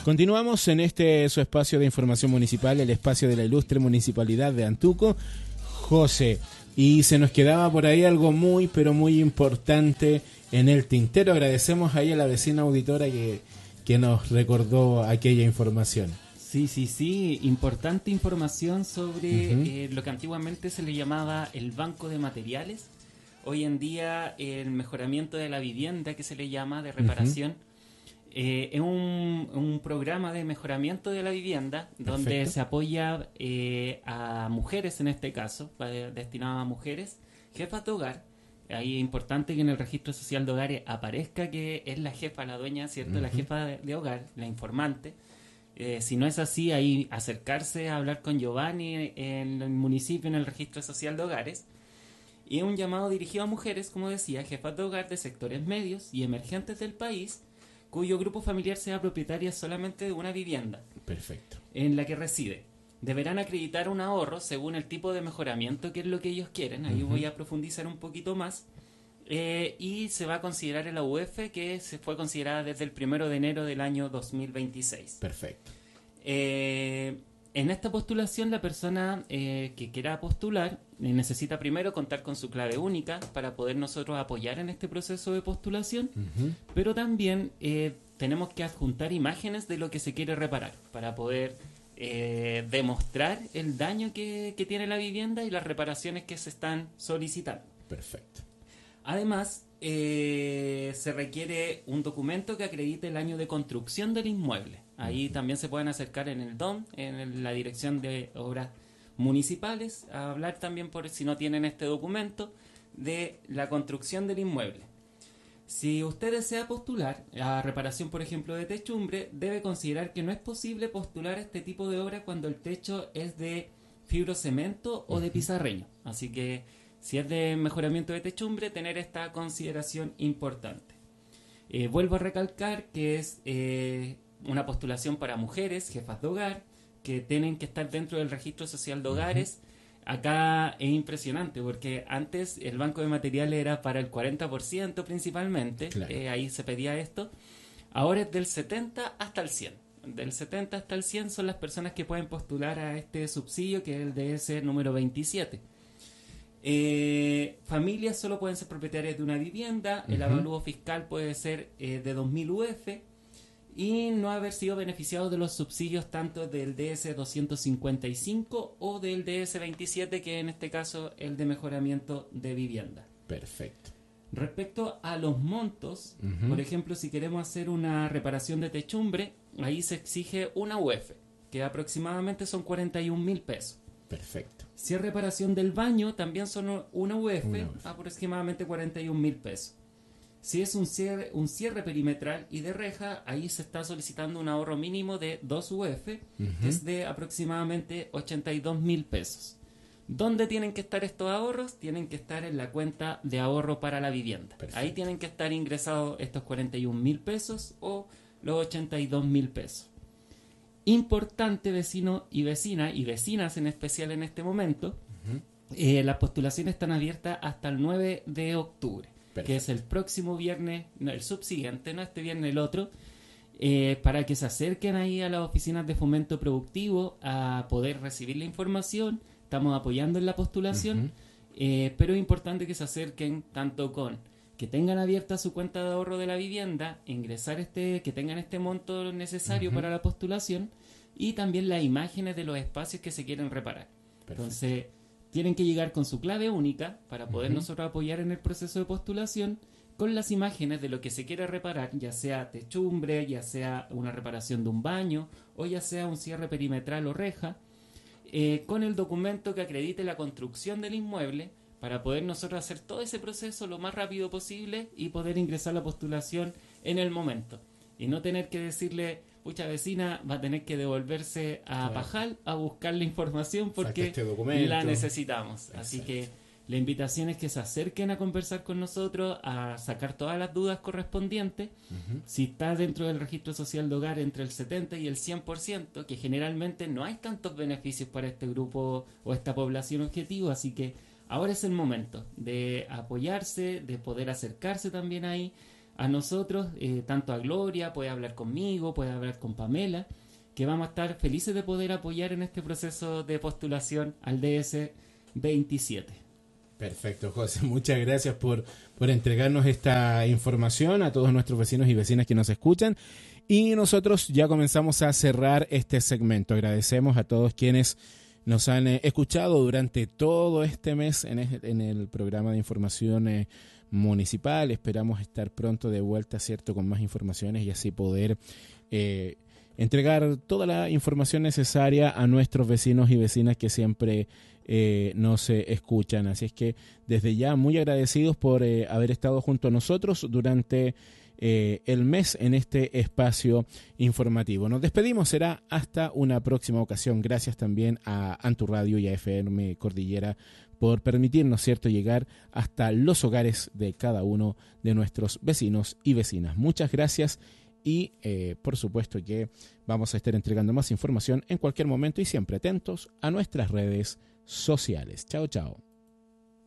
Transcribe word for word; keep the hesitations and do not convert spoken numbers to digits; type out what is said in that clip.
Continuamos en este su espacio de información municipal, el espacio de la ilustre municipalidad de Antuco. José, y se nos quedaba por ahí algo muy, pero muy importante en el tintero. Agradecemos ahí a la vecina auditora que, que nos recordó aquella información. Sí, sí, sí, importante información sobre Uh-huh. eh, lo que antiguamente se le llamaba el banco de materiales. Hoy en día el mejoramiento de la vivienda, que se le llama, de reparación, uh-huh. eh, es un, un programa de mejoramiento de la vivienda. Perfecto. Donde se apoya eh, a mujeres, en este caso, destinado a mujeres, jefas de hogar. Ahí es importante que en el registro social de hogares aparezca que es la jefa, la dueña, ¿cierto? Uh-huh. La jefa de, de hogar, la informante. Eh, si no es así, ahí acercarse a hablar con Giovanni en el municipio, en el registro social de hogares. Y es un llamado dirigido a mujeres, como decía, jefas de hogar de sectores medios y emergentes del país, cuyo grupo familiar sea propietaria solamente de una vivienda. Perfecto. En la que reside. Deberán acreditar un ahorro según el tipo de mejoramiento que es lo que ellos quieren. Ahí uh-huh. voy a profundizar un poquito más. Eh, y se va a considerar el A U F, que se fue considerada desde el primero de enero del año dos mil veintiséis. Perfecto. Eh, en esta postulación, la persona eh, que quiera postular eh, necesita primero contar con su clave única para poder nosotros apoyar en este proceso de postulación, uh-huh. pero también eh, tenemos que adjuntar imágenes de lo que se quiere reparar para poder eh, demostrar el daño que, que tiene la vivienda y las reparaciones que se están solicitando. Perfecto. Además, eh, se requiere un documento que acredite el año de construcción del inmueble. Ahí uh-huh. también se pueden acercar en el D O M, en la Dirección de Obras Municipales, a hablar también, por si no tienen este documento, de la construcción del inmueble. Si usted desea postular a reparación, por ejemplo, de techumbre, debe considerar que no es posible postular este tipo de obra cuando el techo es de fibrocemento o de pizarreño. Así que, si es de mejoramiento de techumbre, tener esta consideración importante. Eh, vuelvo a recalcar que es eh, una postulación para mujeres, jefas de hogar, que tienen que estar dentro del registro social de hogares. Uh-huh. Acá es impresionante, porque antes el banco de materiales era para el cuarenta por ciento principalmente, claro. eh, ahí se pedía esto. Ahora es del setenta hasta el cien. Del setenta hasta el cien son las personas que pueden postular a este subsidio, que es el D S número veintisiete. Eh, familias solo pueden ser propietarias de una vivienda, uh-huh. el avalúo fiscal puede ser eh, de dos mil U F y no haber sido beneficiado de los subsidios tanto del D S doscientos cincuenta y cinco o del D S veintisiete, que en este caso el de mejoramiento de vivienda. Perfecto. Respecto a los montos, uh-huh. por ejemplo, si queremos hacer una reparación de techumbre, ahí se exige una U F, que aproximadamente son cuarenta y un mil pesos. Perfecto. Si es reparación del baño, también son una U F, una U F. aproximadamente cuarenta y un mil pesos. Si es un cierre, un cierre perimetral y de reja, ahí se está solicitando un ahorro mínimo de dos U F, uh-huh. que es de aproximadamente ochenta y dos mil pesos. ¿Dónde tienen que estar estos ahorros? Tienen que estar en la cuenta de ahorro para la vivienda. Perfecto. Ahí tienen que estar ingresados estos cuarenta y un mil pesos o los ochenta y dos mil pesos. Importante, vecino y vecina, y vecinas en especial en este momento, uh-huh. eh, las postulaciones están abiertas hasta el nueve de octubre, perfecto. Que es el próximo viernes, no, el subsiguiente, no este viernes, el otro, eh, para que se acerquen ahí a las oficinas de fomento productivo a poder recibir la información. Estamos apoyando en la postulación, uh-huh. eh, pero es importante que se acerquen tanto con que tengan abierta su cuenta de ahorro de la vivienda, ingresar este, que tengan este monto necesario uh-huh. para la postulación y también las imágenes de los espacios que se quieren reparar. Perfecto. Entonces, tienen que llegar con su clave única para poder uh-huh. nosotros apoyar en el proceso de postulación con las imágenes de lo que se quiere reparar, ya sea techumbre, ya sea una reparación de un baño o ya sea un cierre perimetral o reja, eh, con el documento que acredite la construcción del inmueble, para poder nosotros hacer todo ese proceso lo más rápido posible y poder ingresar a la postulación en el momento. Y no tener que decirle, pucha vecina, va a tener que devolverse a claro. Pajal a buscar la información porque este la necesitamos. Exacto. Así que la invitación es que se acerquen a conversar con nosotros, a sacar todas las dudas correspondientes. Uh-huh. Si está dentro del registro social de hogar entre el setenta y el cien por ciento, que generalmente no hay tantos beneficios para este grupo o esta población objetivo, así que ahora es el momento de apoyarse, de poder acercarse también ahí a nosotros, eh, tanto a Gloria, puede hablar conmigo, puede hablar con Pamela, que vamos a estar felices de poder apoyar en este proceso de postulación al D S veintisiete. Perfecto, José. Muchas gracias por, por entregarnos esta información a todos nuestros vecinos y vecinas que nos escuchan. Y nosotros ya comenzamos a cerrar este segmento. Agradecemos a todos quienes nos han eh, escuchado durante todo este mes en, es, en el programa de información eh, municipal. Esperamos estar pronto de vuelta, ¿cierto?, con más informaciones y así poder eh, entregar toda la información necesaria a nuestros vecinos y vecinas que siempre eh, nos eh, escuchan. Así es que desde ya muy agradecidos por eh, haber estado junto a nosotros durante Eh, el mes en este espacio informativo. Nos despedimos, será hasta una próxima ocasión. Gracias también a Antu Radio y a F M Cordillera por permitirnos, cierto, llegar hasta los hogares de cada uno de nuestros vecinos y vecinas. Muchas gracias y eh, por supuesto que vamos a estar entregando más información en cualquier momento y siempre atentos a nuestras redes sociales. Chao, chao.